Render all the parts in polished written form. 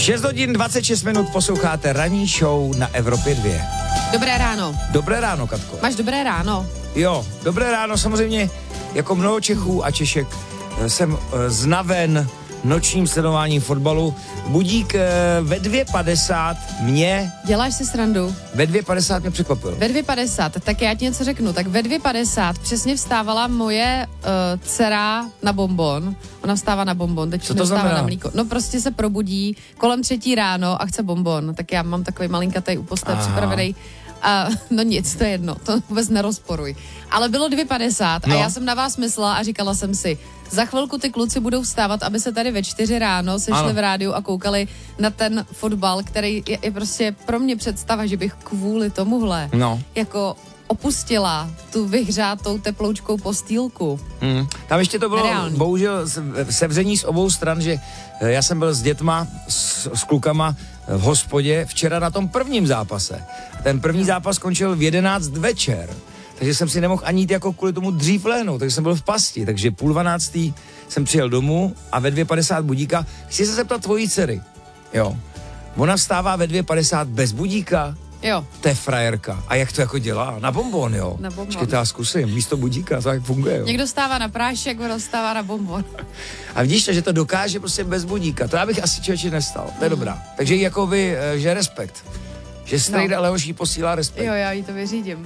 6 hodin 26 minut posloucháte ranní show na Evropě 2. Dobré ráno. Dobré ráno, Katko. Máš dobré ráno? Jo, dobré ráno, samozřejmě jako mnoho Čechů a Češek jsem znaven nočním sledováním fotbalu. Budík ve 2:50 mě... Děláš si srandu? Ve 2:50 mě překvapil. Ve 2:50, tak já ti něco řeknu. Tak ve 2:50 přesně vstávala moje dcera na bonbon. Ona vstává na bonbon, teď Co to nevstává znamená? na mlíko. No prostě se probudí kolem 3 ráno a chce bonbon. Tak já mám takový malinkatej u postele připravený. A no nic, to je jedno, to vůbec nerozporuj. Ale bylo 2:50 a já jsem na vás myslela a říkala jsem si, za chvilku ty kluci budou vstávat, aby se tady ve 4 ráno sešli v rádiu a koukali na ten fotbal, který je prostě pro mě představa, že bych kvůli tomuhle jako opustila tu vyhřátou teploučkou postýlku. Tam ještě to bylo Nereální. bohužel sevření z obou stran, že já jsem byl s dětma, s klukama v hospodě včera na tom prvním zápase. Ten první zápas skončil v 11 večer, takže jsem si nemohl ani jít jako kvůli tomu dřív lehnout, takže jsem byl v pasti, takže 11:30 jsem přijel domů a ve 2:50 budíka. Chci se zeptat tvojí dcery, jo. Ona vstává ve 2:50 bez budíka. Jo. To je frajerka. A jak to jako dělá? Na bonbon, jo? Na bonbon. Počkejte, já zkusím. Místo budíka, to jak funguje, jo? Někdo stává na prášek, kdo stává na bonbon. A vidíš to, že to dokáže prostě bez budíka. To já bych asi člověče nestal. To je dobrá. Takže jakoby, že respekt. Že strejda Leoší posílá respekt. Jo, já jí to vyřídím.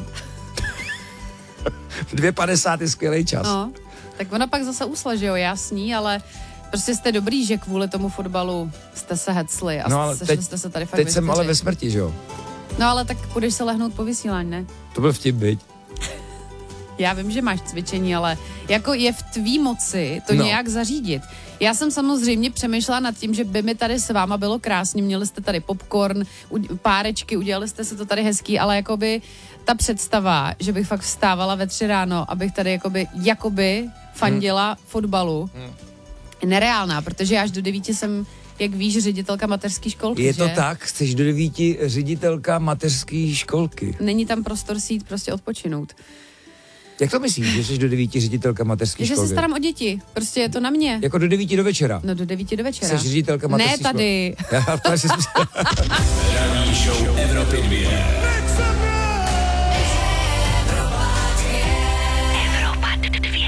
2:50 je skvělý čas. No, tak ona pak zase usla, že jo, jasný, ale prostě jste dobrý, že kvůli tomu fotbalu jste se hecli a ale sešli jste se tady fakt teď jsem ale ve smrti, že jo? No ale tak půjdeš se lehnout po vysílání, ne? To byl vtip, viď? Já vím, že máš cvičení, ale jako je v tvý moci to nějak zařídit. Já jsem samozřejmě přemýšlela nad tím, že by mi tady s váma bylo krásně, měli jste tady popcorn, párečky, udělali jste se to tady hezký, ale jakoby ta představa, že bych fakt vstávala ve 3 ráno, abych tady jakoby fandila fotbalu, nereálná, protože já až do 9 jsem, jak víš, ředitelka mateřské školky, Je to že? tak, chceš do 9 ředitelka mateřské školky. Není tam prostor si jít prostě odpočinout. Jak to myslíš, že jsi do 9 ředitelka mateřské Že školky? se starám o děti, prostě je to na mě. Jako do 9 do večera? No do 9 do večera. Jsi ředitelka mateřské Ne tady. Ranní show Evropy 2.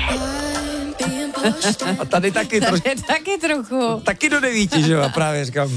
A tady taky Tady taky trochu. taky do 9, že jo? A právě říkám,